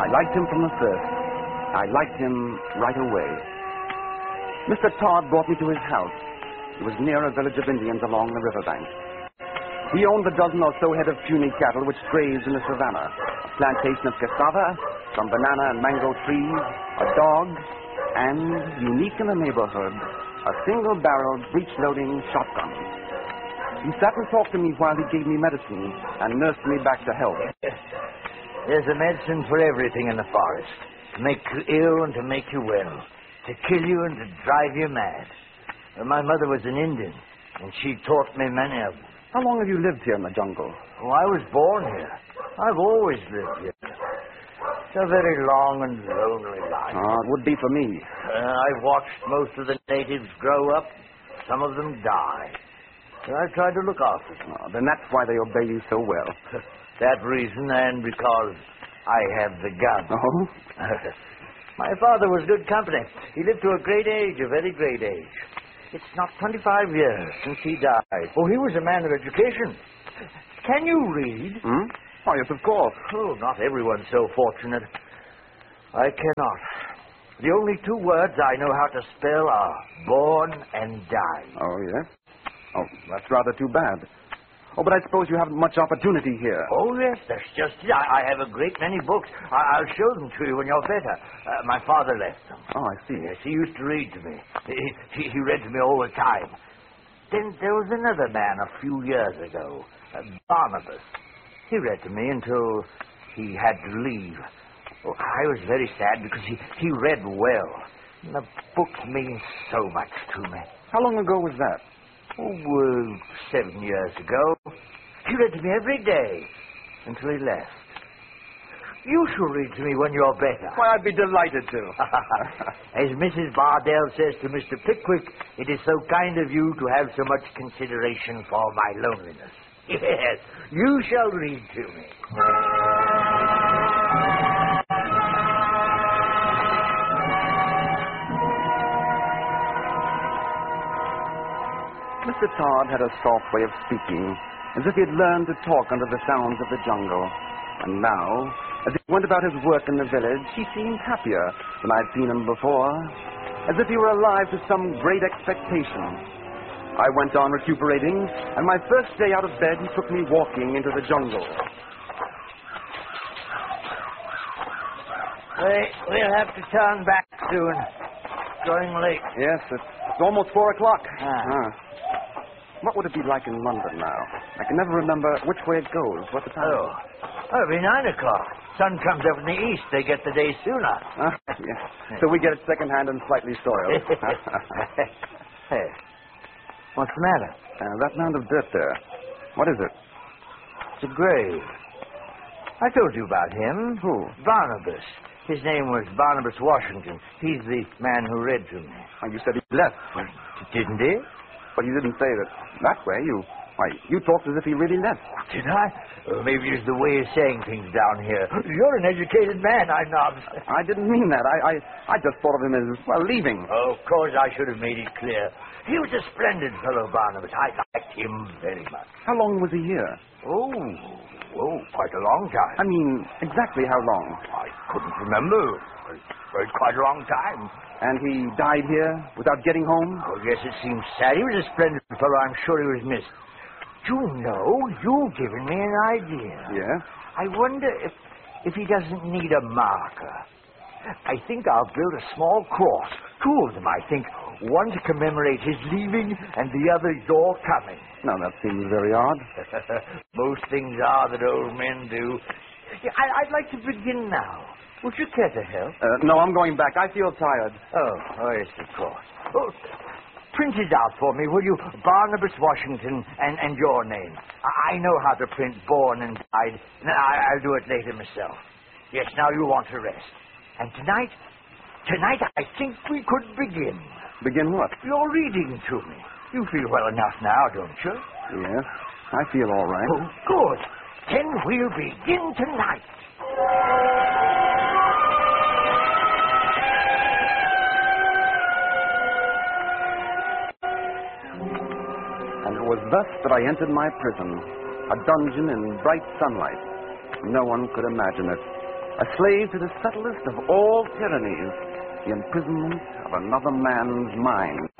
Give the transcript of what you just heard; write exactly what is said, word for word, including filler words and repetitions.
I liked him from the first. I liked him right away. Mister Todd brought me to his house. It was near a village of Indians along the riverbank. He owned the dozen or so head of puny cattle which grazed in the savannah, a plantation of cassava, some banana and mango trees, a dog, and, unique in the neighborhood, a single-barreled, breech-loading shotgun. He sat and talked to me while he gave me medicine and nursed me back to health. There's a medicine for everything in the forest. To make you ill and to make you well. To kill you and to drive you mad. Uh, my mother was an Indian, and she taught me many of them. How long have you lived here in the jungle? Oh, I was born here. I've always lived here. It's a very long and lonely life. Oh, it would be for me. Uh, I've watched most of the natives grow up. Some of them die. I tried to look after them. Oh, then that's why they obey you so well. That reason, and because I have the gun. Oh? My father was good company. He lived to a great age, a very great age. It's not twenty-five years since he died. Oh, he was a man of education. Can you read? Hmm? Oh, yes, of course. Oh, not everyone's so fortunate. I cannot. The only two words I know how to spell are born and die. Oh, yes? Oh, that's rather too bad. Oh, but I suppose you haven't much opportunity here. Oh, yes, that's just it. I, I have a great many books. I, I'll show them to you when you're better. Uh, my father left them. Oh, I see. Yes, he used to read to me. He, he, he read to me all the time. Then there was another man a few years ago, uh, Barnabas. He read to me until he had to leave. Oh, I was very sad because he, he read well. And the books mean so much to me. How long ago was that? Oh, uh, seven years ago. He read to me every day until he left. You shall read to me when you're better. Why, I'd be delighted to. As Missus Bardell says to Mister Pickwick, it is so kind of you to have so much consideration for my loneliness. Yes, you shall read to me. Mister Todd had a soft way of speaking, as if he had learned to talk under the sounds of the jungle. And now, as he went about his work in the village, he seemed happier than I'd seen him before, as if he were alive to some great expectation. I went on recuperating, and my first day out of bed, he took me walking into the jungle. Wait, we'll have to turn back soon. It's growing late. Yes, it's almost four o'clock. Ah. Ah. What would it be like in London now? I can never remember which way it goes. What the time? Oh, oh it'll be nine o'clock. Sun comes up in the east. They get the day sooner. Ah, yes. So we get it secondhand and slightly soiled. Hey, what's the matter? Uh, that mound of dirt there. What is it? It's a grave. I told you about him. Who? Barnabas. His name was Barnabas Washington. He's the man who read to me. Oh, you said he left. Didn't he? But you didn't say that that way. You, why, you talked as if he really left. Did I? Uh, maybe it's the way of saying things down here. You're an educated man, I nodded. I didn't mean that. I, I, I just thought of him as, well, leaving. Oh, of course, I should have made it clear. He was a splendid fellow, Barnabas. I liked him very much. How long was he here? Oh, oh, quite a long time. I mean, exactly how long? I couldn't remember. It's quite a long time. And he died here without getting home? Oh, yes, it seems sad. He was a splendid fellow. I'm sure he was missed. You know, you've given me an idea. Yeah? I wonder if if he doesn't need a marker. I think I'll build a small cross. Two of them, I think. One to commemorate his leaving and the other your coming. Now, that seems very odd. Most things are that old men do. I, I'd like to begin now. Would you care to help? Uh, no, I'm going back. I feel tired. Oh, oh yes, of course. Oh, print it out for me, will you? Barnabas Washington and, and your name. I, I know how to print born and died. And I, I'll do it later myself. Yes, now you want to rest. And tonight, tonight I think we could begin. Begin what? Your reading to me. You feel well enough now, don't you? Yes, I feel all right. Oh, good. Then we'll begin tonight. And it was thus that I entered my prison, a dungeon in bright sunlight. No one could imagine it. A slave to the subtlest of all tyrannies, the imprisonment of another man's mind.